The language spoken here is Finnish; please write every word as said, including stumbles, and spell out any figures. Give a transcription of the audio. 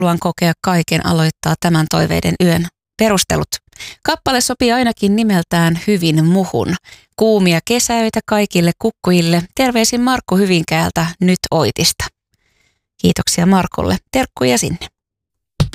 Haluan kokea kaiken aloittaa tämän toiveiden yön. Perustelut. Kappale sopii ainakin nimeltään hyvin muhun. Kuumia kesäöitä kaikille kukkujille. Terveisin Markku Hyvinkäältä nyt Oitista. Kiitoksia Markulle. Terkkuja sinne.